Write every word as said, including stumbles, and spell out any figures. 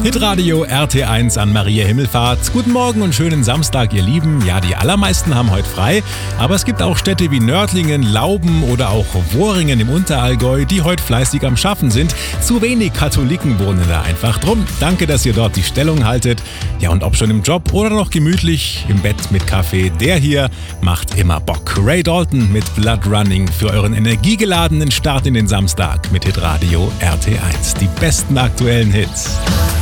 Hitradio R T eins an Maria Himmelfahrt. Guten Morgen und schönen Samstag, ihr Lieben. Ja, die allermeisten haben heute frei, aber es gibt auch Städte wie Nördlingen, Lauben oder auch Worringen im Unterallgäu, die heute fleißig am Schaffen sind. Zu wenig Katholiken wohnen da einfach. Drum, danke, dass ihr dort die Stellung haltet. Ja, und ob schon im Job oder noch gemütlich im Bett mit Kaffee, der hier macht immer Bock. Ray Dalton mit Blood Running für euren energiegeladenen Start in den Samstag mit Hitradio R T eins. Die besten aktuellen Hits.